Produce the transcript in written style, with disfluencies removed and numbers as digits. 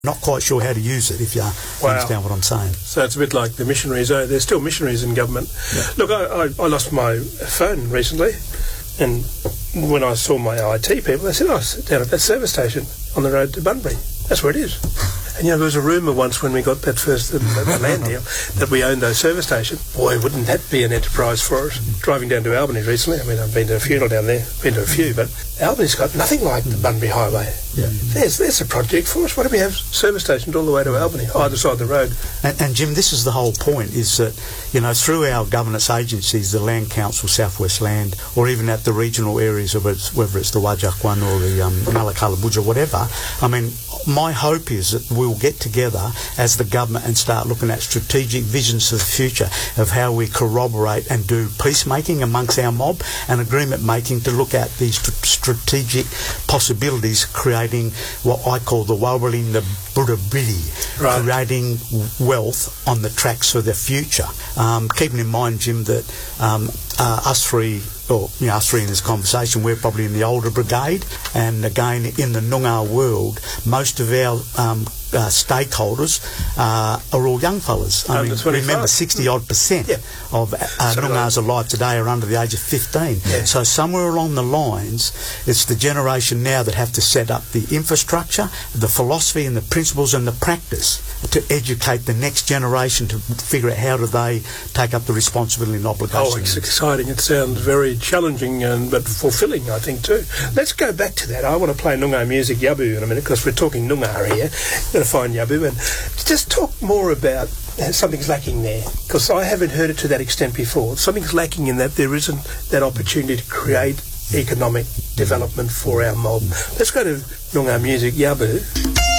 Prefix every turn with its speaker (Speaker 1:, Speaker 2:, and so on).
Speaker 1: not quite sure how to use it, if you understand what I'm saying.
Speaker 2: So it's a bit like the missionaries. There's still missionaries in government.
Speaker 1: Yeah.
Speaker 2: Look, I lost my phone recently, and when I saw my IT people, they said, "Oh, it's down at that service station on the road to Bunbury. That's where it is." And, there was a rumour once when we got that first the land deal that we owned those service stations. Boy, wouldn't that be an enterprise for us? Driving down to Albany recently, I mean, I've been to a funeral down there, been to a few, but Albany's got nothing like the Bunbury Highway.
Speaker 1: Yeah.
Speaker 2: There's a project for us. Why don't we have service stations all the way to Albany, either side of the road?
Speaker 1: And Jim, this is the whole point, is that, through our governance agencies, the Land Council, South West Land, or even at the regional areas, of whether it's the Wajakwan or the Malakalabuja, whatever, I mean, my hope is that we'll get together as the government and start looking at strategic visions for the future of how we corroborate and do peacemaking amongst our mob and agreement making to look at these strategic possibilities, creating what I call the Wawalinda Burabidi,
Speaker 2: right.
Speaker 1: Creating wealth on the tracks for the future. Keeping in mind, Jim, that us three in this conversation, we're probably in the older brigade, and again, in the Noongar world, most of our stakeholders are all young fellas. I mean, remember, 60-odd% of Noongars alive today are under the age of 15.
Speaker 2: Yeah.
Speaker 1: So somewhere along the lines, it's the generation now that have to set up the infrastructure, the philosophy and the principles and the practice to educate the next generation to figure out how do they take up the responsibility and obligation.
Speaker 2: Oh, it's exciting. It sounds very challenging but fulfilling, I think, too. Let's go back to that. I want to play Noongar music, Yabu, in a minute, because we're talking Noongar here. Going to find Yabu, and just talk more about something's lacking there, because I haven't heard it to that extent before. Something's lacking in that there isn't that opportunity to create economic development for our mob. Let's go to Noongar music, Yabu.